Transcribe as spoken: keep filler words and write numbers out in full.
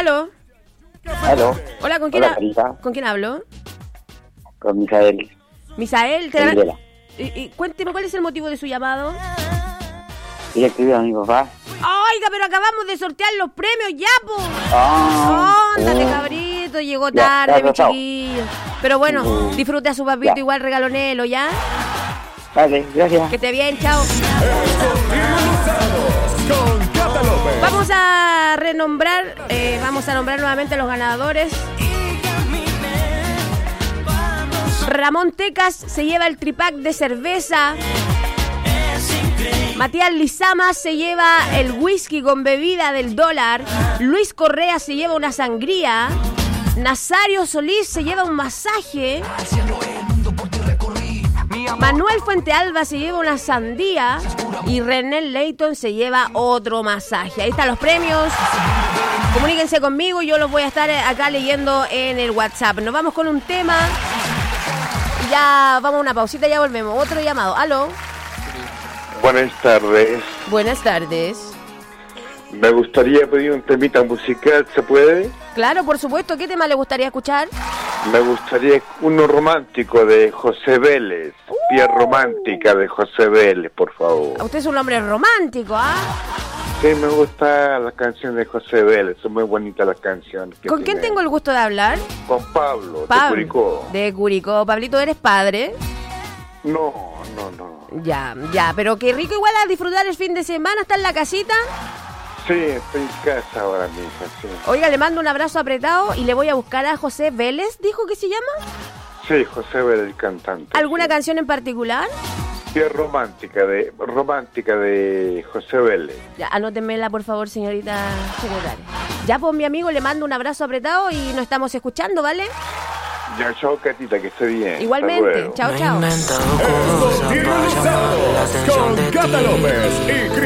Aló. Aló. Hola, ¿con quién, Hola, ha- Carita. ¿con quién hablo? Con Misael. Misael, te Rivera. y, y cuénteme cuál es el motivo de su llamado. Y le escribí a mi papá. Oiga, pero acabamos de sortear los premios ya, po. Ah, Óndale, oh. cabrito, llegó Ya, tarde, ya, mi chao. chiquillo. Pero bueno, Mm. disfrute a su papito, Ya. igual regalonelo, ¿ya? Vale, gracias. Que esté bien, chao. Con Cata López. Vamos a renombrar, eh, vamos a nombrar nuevamente a los ganadores. Ramón Tecas se lleva el tripack de cerveza. Matías Lizama se lleva el whisky con bebida del dólar. Luis Correa se lleva una sangría. Nazario Solís se lleva un masaje. Manuel Fuentealba se lleva una sandía. Y René Leighton se lleva otro masaje. Ahí están los premios. Comuníquense conmigo, yo los voy a estar acá leyendo en el WhatsApp. Nos vamos con un tema. Y ya vamos a una pausita, ya volvemos. Otro llamado. Aló. Buenas tardes. Buenas tardes. Me gustaría pedir un temita musical, ¿se puede? Claro, por supuesto. ¿Qué tema le gustaría escuchar? Me gustaría uno romántico de José Vélez. Piel romántica de José Vélez, por favor. Usted es un hombre romántico, ¿ah? Sí, me gusta la canción de José Vélez, son muy bonitas las canciones. que ¿Con quién tiene. tengo el gusto de hablar? Con Pablo, de Pablo. Curicó. De Curicó. Pablito, ¿eres padre? No, no, no. Ya, ya. Pero qué rico igual a disfrutar el fin de semana. ¿Está en la casita? Sí, estoy en casa ahora, mi hija, sí. Oiga, le mando un abrazo apretado y le voy a buscar a José Vélez, ¿dijo que se llama? Sí, José Vélez, el cantante. ¿Alguna sí. canción en particular? Piel romántica de, romántica de José Vélez. Ya, anótenmela, por favor, señorita secretaria. Ya, pues, mi amigo, le mando un abrazo apretado y nos estamos escuchando, ¿vale? Ya, chao, Catita, que esté bien. Hasta Igualmente. luego. Chao, chao. Esto tiene con Cata López y